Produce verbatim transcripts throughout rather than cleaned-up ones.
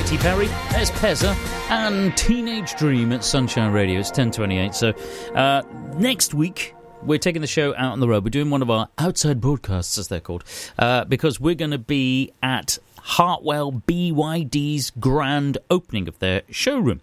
Katy Perry, there's Pezza, and Teenage Dream at Sunshine Radio. It's ten twenty-eight. So uh, next week, we're taking the show out on the road. We're doing one of our outside broadcasts, as they're called, uh, because we're going to be at Hartwell B Y D's grand opening of their showroom.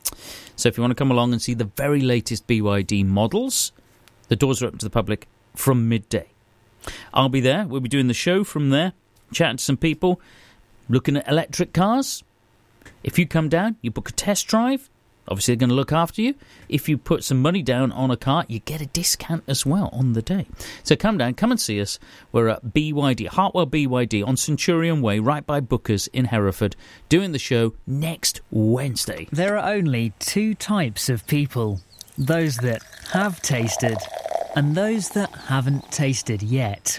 So if you want to come along and see the very latest B Y D models, the doors are open to the public from midday. I'll be there. We'll be doing the show from there, chatting to some people, looking at electric cars. If you come down, you book a test drive. Obviously, they're going to look after you. If you put some money down on a car, you get a discount as well on the day. So come down, come and see us. We're at B Y D, Hartwell B Y D on Centurion Way, right by Booker's in Hereford, doing the show next Wednesday. There are only two types of people. Those that have tasted and those that haven't tasted yet.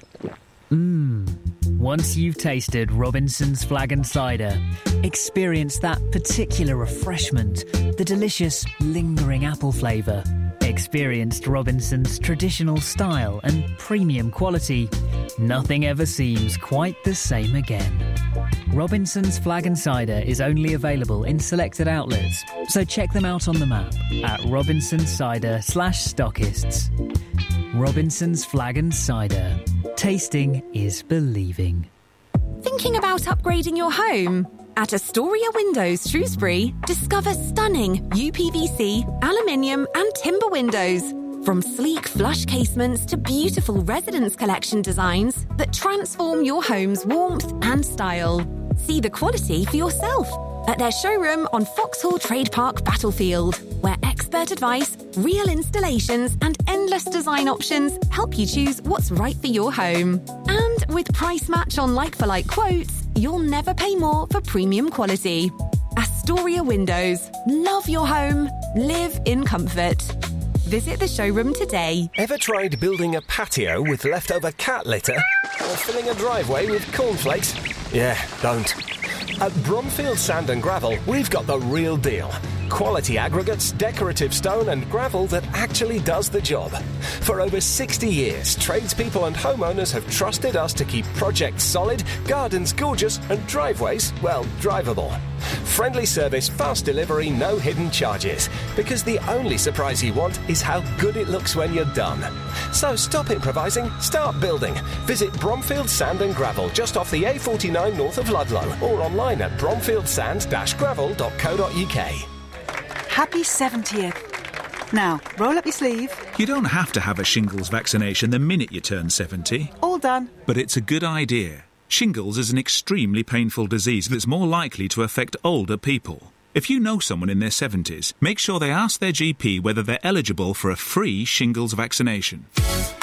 Mmm. Once you've tasted Robinson's Flagon Cider, experience that particular refreshment, the delicious, lingering apple flavour. Experienced Robinson's traditional style and premium quality. Nothing ever seems quite the same again. Robinson's Flagon Cider is only available in selected outlets, so check them out on the map at Robinson's Cider slash stockists. Robinson's Flagon Cider. Tasting is believing. Thinking about upgrading your home? At Astoria Windows Shrewsbury, discover stunning U P V C, aluminium and timber windows. From sleek flush casements to beautiful residence collection designs that transform your home's warmth and style. See the quality for yourself at their showroom on Foxhall Trade Park Battlefield, where expert advice, real installations and endless design options help you choose what's right for your home. And with price match on like-for-like quotes, you'll never pay more for premium quality. Astoria Windows. Love your home. Live in comfort. Visit the showroom today. Ever tried building a patio with leftover cat litter? Or filling a driveway with cornflakes? Yeah, don't. At Bromfield Sand and Gravel, we've got the real deal. Quality aggregates, decorative stone and gravel that actually does the job. For over sixty years, tradespeople and homeowners have trusted us to keep projects solid, gardens gorgeous and driveways, well, drivable. Friendly service, fast delivery, no hidden charges. Because the only surprise you want is how good it looks when you're done. So stop improvising, start building. Visit Bromfield Sand and Gravel just off the A forty-nine north of Ludlow or online at bromfield sand dash gravel dot co dot uk. Happy seventieth. Now, roll up your sleeve. You don't have to have a shingles vaccination the minute you turn seventy. All done. But it's a good idea. Shingles is an extremely painful disease that's more likely to affect older people. If you know someone in their seventies, make sure they ask their G P whether they're eligible for a free shingles vaccination.